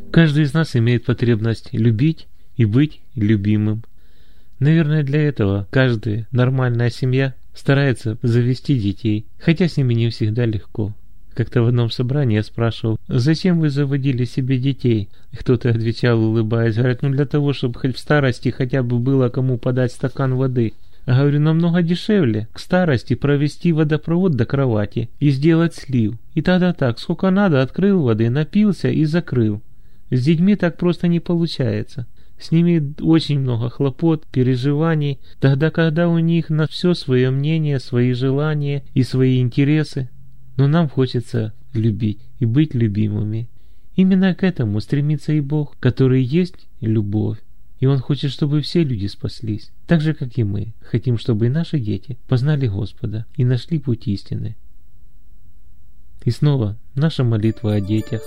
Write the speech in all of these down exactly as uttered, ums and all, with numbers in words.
Каждый из нас имеет потребность любить и быть любимым. Наверное, для этого каждая нормальная семья старается завести детей, хотя с ними не всегда легко. Как-то в одном собрании я спрашивал: «Зачем вы заводили себе детей?» И кто-то отвечал, улыбаясь, говорит: «Ну для того, чтобы хоть в старости хотя бы было кому подать стакан воды». А говорю: намного дешевле к старости провести водопровод до кровати и сделать слив. И тогда так, сколько надо, открыл воды, напился и закрыл. С детьми так просто не получается. С ними очень много хлопот, переживаний, тогда, когда у них на все свое мнение, свои желания и свои интересы. Но нам хочется любить и быть любимыми. Именно к этому стремится и Бог, который есть любовь. И Он хочет, чтобы все люди спаслись, так же, как и мы. Хотим, чтобы и наши дети познали Господа и нашли путь истины. И снова наша молитва о детях.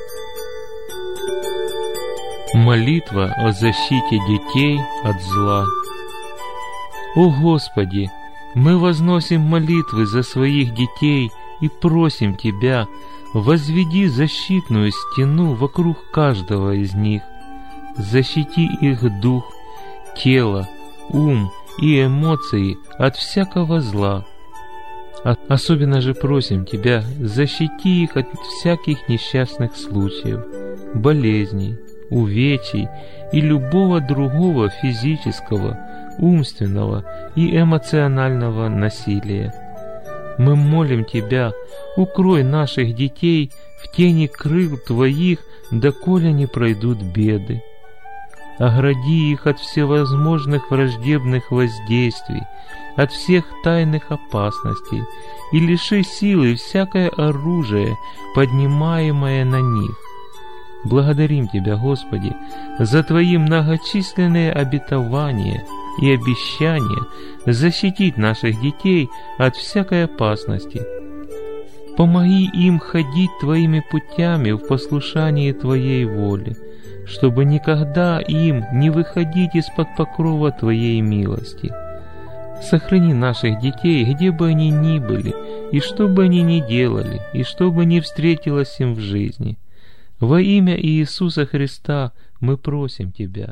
Молитва о защите детей от зла. О Господи, мы возносим молитвы за своих детей и просим Тебя: возведи защитную стену вокруг каждого из них. Защити их дух, тело, ум и эмоции от всякого зла. Особенно же просим Тебя: защити их от всяких несчастных случаев, болезней, увечий и любого другого физического, умственного и эмоционального насилия. Мы молим Тебя: укрой наших детей в тени крыл Твоих, доколе не пройдут беды. Огради их от всевозможных враждебных воздействий, от всех тайных опасностей, и лиши силы всякое оружие, поднимаемое на них. Благодарим Тебя, Господи, за Твои многочисленные обетования и обещания защитить наших детей от всякой опасности. Помоги им ходить Твоими путями в послушании Твоей воли, чтобы никогда им не выходить из-под покрова Твоей милости. Сохрани наших детей, где бы они ни были, и что бы они ни делали, и что бы ни встретилось им в жизни. Во имя Иисуса Христа мы просим Тебя.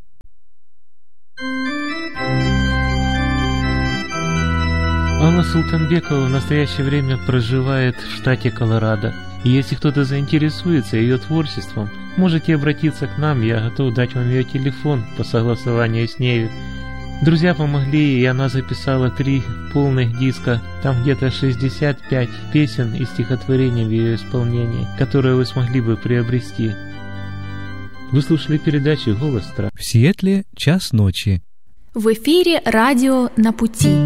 Алла Султанбекова в настоящее время проживает в штате Колорадо. И если кто-то заинтересуется ее творчеством, можете обратиться к нам, я готов дать вам ее телефон по согласованию с нею. Друзья помогли, и она записала три полных диска, там где-то шестьдесят пять песен и стихотворений в ее исполнении, которые вы смогли бы приобрести. Вы слушали передачу «Голос страха». В Сиэтле час ночи. В эфире радио «На пути».